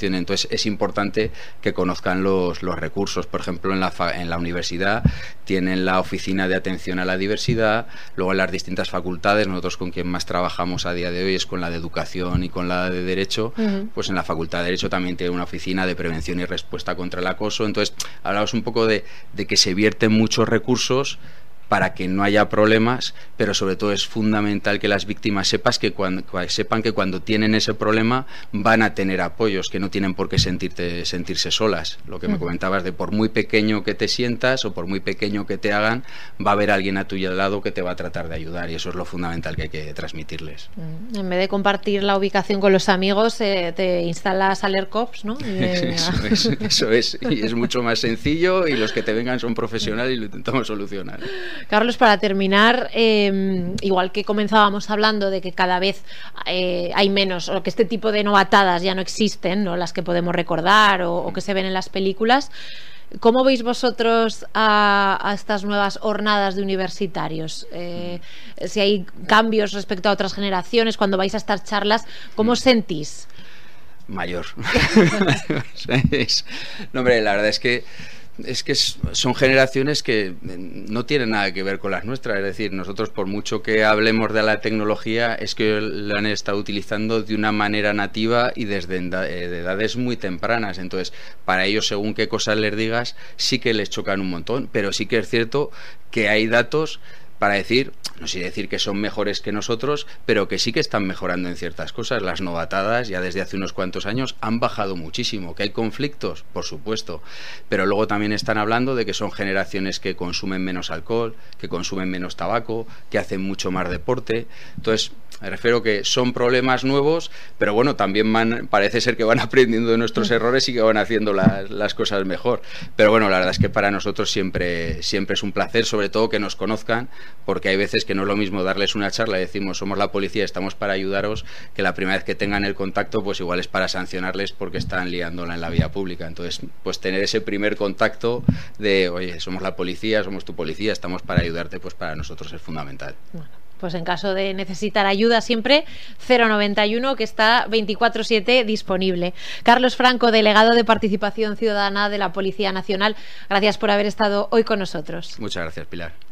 educación. Entonces es importante que conozcan los recursos. Por ejemplo, en la universidad tienen la oficina de atención a la diversidad, luego en las distintas facultades, nosotros con quien más trabajamos a día de hoy es con la de educación y con la de derecho, pues en la facultad de derecho también tiene una oficina de prevención y respuesta contra el acoso. Entonces hablamos un poco de que se vierten muchos recursos para que no haya problemas, pero sobre todo es fundamental que las víctimas sepan que cuando tienen ese problema van a tener apoyos, que no tienen por qué sentirse solas. Lo que me comentabas de por muy pequeño que te sientas o por muy pequeño que te hagan, va a haber alguien a tu lado que te va a tratar de ayudar, y eso es lo fundamental que hay que transmitirles. En vez de compartir la ubicación con los amigos, te instalas Alertcops, ¿no? Eso es, y es mucho más sencillo, y los que te vengan son profesionales y lo intentamos solucionar. Carlos, para terminar, igual que comenzábamos hablando de que cada vez hay menos, o que este tipo de novatadas ya no existen, ¿no? Las que podemos recordar o que se ven en las películas, ¿cómo veis vosotros a estas nuevas hornadas de universitarios? Si hay cambios respecto a otras generaciones, cuando vais a estas charlas, ¿cómo os sentís? Mayor. No, hombre, la verdad es que son generaciones que no tienen nada que ver con las nuestras. Es decir, nosotros, por mucho que hablemos de la tecnología, es que lo han estado utilizando de una manera nativa y desde de edades muy tempranas. Entonces, para ellos, según qué cosas les digas, sí que les chocan un montón, pero sí que es cierto que hay datos para decir, no sé decir que son mejores que nosotros, pero que sí que están mejorando en ciertas cosas. Las novatadas ya desde hace unos cuantos años han bajado muchísimo. ¿Que hay conflictos? Por supuesto, pero luego también están hablando de que son generaciones que consumen menos alcohol, que consumen menos tabaco, que hacen mucho más deporte. Entonces, me refiero que son problemas nuevos, pero bueno, también parece ser que van aprendiendo de nuestros errores y que van haciendo las cosas mejor. Pero bueno, la verdad es que para nosotros siempre es un placer, sobre todo que nos conozcan, porque hay veces que no es lo mismo darles una charla y decimos somos la policía, estamos para ayudaros, que la primera vez que tengan el contacto pues igual es para sancionarles porque están liándola en la vía pública. Entonces, pues tener ese primer contacto de oye, somos la policía, somos tu policía, estamos para ayudarte, pues para nosotros es fundamental. Bueno, pues en caso de necesitar ayuda siempre 091, que está 24/7 disponible. Carlos Franco, delegado de Participación Ciudadana de la Policía Nacional, gracias por haber estado hoy con nosotros. Muchas gracias, Pilar.